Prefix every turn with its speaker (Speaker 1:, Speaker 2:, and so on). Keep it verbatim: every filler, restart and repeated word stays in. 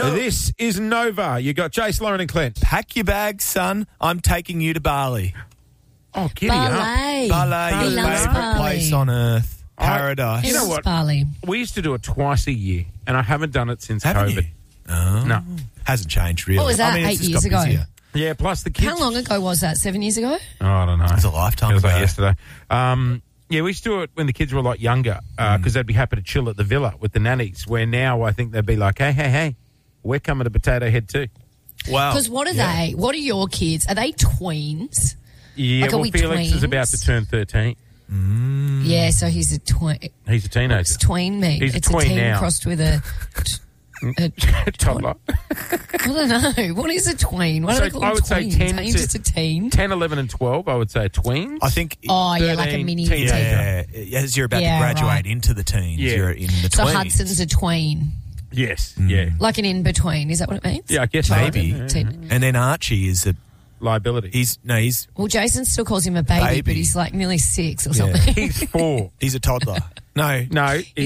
Speaker 1: This is Nova. You got Jace, Lauren and Clint.
Speaker 2: Pack your bags, son. I'm taking you to Bali.
Speaker 1: Oh, giddy up.
Speaker 3: Ballet.
Speaker 2: Ballet,
Speaker 3: He
Speaker 2: your
Speaker 3: loves
Speaker 2: favourite
Speaker 3: Bali.
Speaker 2: place on earth.
Speaker 1: I-
Speaker 2: Paradise.
Speaker 1: You know
Speaker 3: He loves
Speaker 1: what?
Speaker 3: Bali.
Speaker 1: We used to do it twice a year, and I haven't done it since
Speaker 2: Haven't
Speaker 1: COVID.
Speaker 2: you? Oh.
Speaker 1: No.
Speaker 2: Hasn't changed, really.
Speaker 3: What was that,
Speaker 2: I mean, it's
Speaker 3: eight
Speaker 2: just
Speaker 3: years
Speaker 2: got
Speaker 3: ago?
Speaker 2: busier.
Speaker 1: Yeah, plus the kids.
Speaker 3: How long ago was that? Seven years ago?
Speaker 1: Oh, I don't know.
Speaker 2: It was a lifetime
Speaker 1: Feels like
Speaker 2: ago.
Speaker 1: yesterday. Um, yeah, we used to do it when the kids were a lot younger because
Speaker 2: Mm.
Speaker 1: they'd be happy to chill at the villa with the nannies, where now I think they'd be like, hey, hey, hey, we're coming to Potato Head too.
Speaker 2: Wow.
Speaker 3: Because what are
Speaker 2: Yeah.
Speaker 3: they? What are your kids? Are they tweens?
Speaker 1: Yeah,
Speaker 3: Like, are
Speaker 1: well,
Speaker 3: we
Speaker 1: Felix is
Speaker 3: tweens?
Speaker 1: about to turn thirteen.
Speaker 3: Yeah, so he's a tween.
Speaker 1: He's a teenager.
Speaker 3: What's tween mean?
Speaker 1: He's a
Speaker 3: it's
Speaker 1: tween
Speaker 3: a teen
Speaker 1: now.
Speaker 3: crossed with a... a
Speaker 1: Toddler.
Speaker 3: I don't know. What is a tween? What
Speaker 1: So
Speaker 3: do they call
Speaker 1: I would say
Speaker 3: tweens?
Speaker 1: ten
Speaker 3: Ain't
Speaker 1: to-
Speaker 3: just a teen?
Speaker 1: ten, eleven and twelve, I would say tweens.
Speaker 2: I think...
Speaker 3: Oh, yeah, like a
Speaker 1: thirteen,
Speaker 3: mini
Speaker 1: teenager.
Speaker 3: teen.
Speaker 2: Yeah, as you're about
Speaker 3: Yeah,
Speaker 2: to graduate
Speaker 3: right.
Speaker 2: into the teens,
Speaker 1: Yeah.
Speaker 2: you're in the
Speaker 3: So
Speaker 2: tweens.
Speaker 3: Hudson's a tween.
Speaker 1: Yes, yeah.
Speaker 3: Like an in-between. Is that what it means?
Speaker 1: Yeah, I guess so.
Speaker 2: Maybe.
Speaker 1: Yeah, yeah,
Speaker 3: Teen.
Speaker 2: And then Archie is a...
Speaker 1: Liability.
Speaker 2: He's... No, he's...
Speaker 3: Well, Jason still calls him a baby,
Speaker 2: Baby.
Speaker 3: but he's like nearly six or
Speaker 2: Yeah.
Speaker 3: something.
Speaker 1: He's four.
Speaker 2: He's a toddler. No.
Speaker 1: No,
Speaker 3: He's